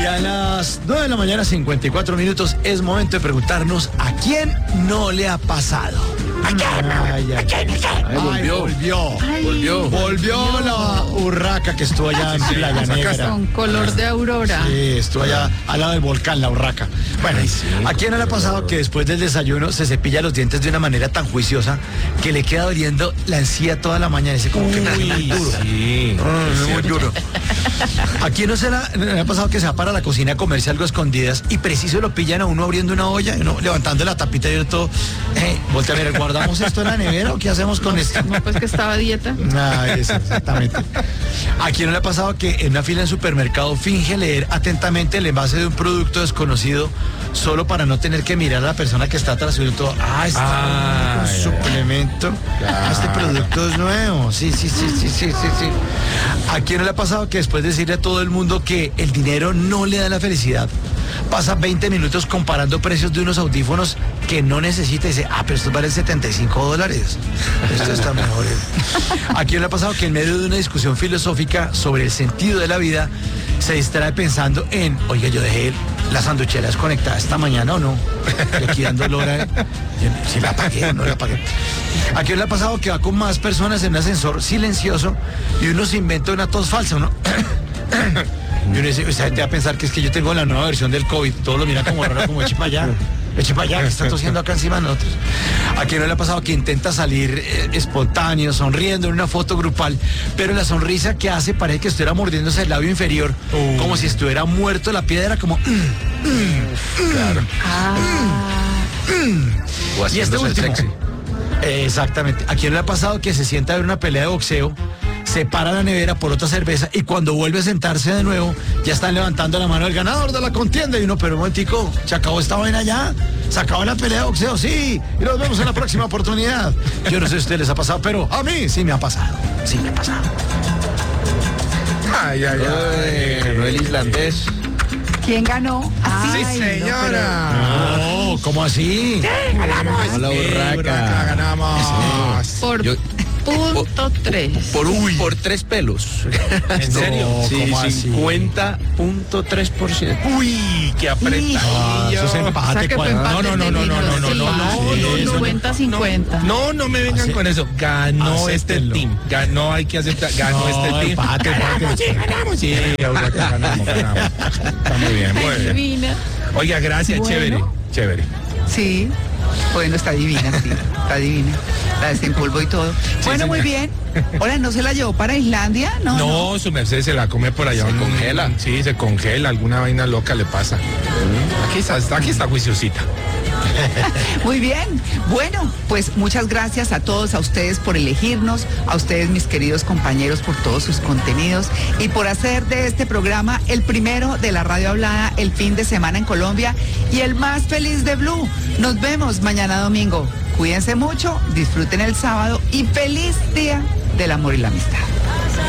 Ya a las 9 de la mañana, 54 minutos, es momento de preguntarnos a quién no le ha pasado. ¿A quién? Volvió la urraca que estuvo allá en Playa Negra. Con color de aurora. Sí, estuvo allá al lado del volcán, la urraca. Bueno, ¿a quién no le ha pasado que después del desayuno se cepilla los dientes de una manera tan juiciosa que le queda doliendo la encía toda la mañana? Ese como que muy duro. Sí, Muy duro. ¿A quién no le ha pasado que se va para la cocina a comerse algo a escondidas y preciso lo pillan a uno abriendo una olla, y uno levantando la tapita y todo? Voltea a ver, ¿guardamos esto en la nevera o qué hacemos con esto? No, pues que estaba a dieta. Exactamente. ¿A quién no le ha pasado que en una fila en supermercado finge leer atentamente el envase de un producto desconocido solo para no tener que mirar a la persona que está atrás y todo? Un suplemento. Claro. Este producto es nuevo. Sí. ¿A quién no le ha pasado que después de decirle a todo el mundo que el dinero no le da la felicidad, pasa 20 minutos comparando precios de unos audífonos que no necesita y dice, pero estos valen $75? Esto está mejor. ¿A quién le ha pasado que en medio de una discusión filosófica sobre el sentido de la vida se distrae pensando en, oiga, yo dejé la sanduchera desconectada esta mañana o no? Y aquí dando hora, si la apagué o no la apagué. ¿A quién le ha pasado que va con más personas en un ascensor silencioso y uno se inventa una tos falsa, ¿no? Y uno dice, usted va a pensar que es que yo tengo la nueva versión del COVID, todo lo mira como raro, como eche para allá, que está tosiendo acá encima de nosotros. ¿A quién no le ha pasado que intenta salir espontáneo, sonriendo en una foto grupal, pero la sonrisa que hace parece que estuviera mordiéndose el labio inferior, como si estuviera muerto la piedra, como... Claro. O Y este haciéndose el último. sexy. Exactamente. ¿A quién le ha pasado que se sienta a ver una pelea de boxeo, se para la nevera por otra cerveza y cuando vuelve a sentarse de nuevo ya están levantando la mano del ganador de la contienda y uno, pero un momentico, se acabó esta vaina ya? ¿Se acabó la pelea de boxeo? Sí, y nos vemos en la próxima oportunidad. Yo no sé si a ustedes les ha pasado, pero a mí sí me ha pasado. Sí me ha pasado. Ganó el islandés. ¿Quién ganó? Sí, señora. No, ¿cómo así? Ganamos. La urraca. Ganamos. Por Yo- .3. Por 3 pelos. ¿En serio? Sí, ¿Cómo así? 50.3%. Uy, qué apretadillo. Eso es empate. O sea que fue empate No, técnico, sí. 50-50. No me vengan con eso. Ganó Acéptenlo. este team. Ganó, hay que aceptar. Ganó este team. empate. Ganamos. Sí, Urraca, ganamos. Está muy bien, muy bien. Divina. Oiga, gracias, Bueno. chévere. Sí, bueno, está divina, sí, está divina. La desempolvo y todo. Bueno, muy bien. Hola, ¿no se la llevó para Islandia? No. No, su merced se la come por allá. Se congela. Sí, se congela. Alguna vaina loca le pasa. Aquí está juiciosita. Muy bien. Bueno, pues muchas gracias a todos, a ustedes por elegirnos, a ustedes, mis queridos compañeros, por todos sus contenidos y por hacer de este programa el primero de la radio hablada el fin de semana en Colombia y el más feliz de Blue. Nos vemos mañana domingo. Cuídense mucho, disfruten el sábado y feliz día del amor y la amistad.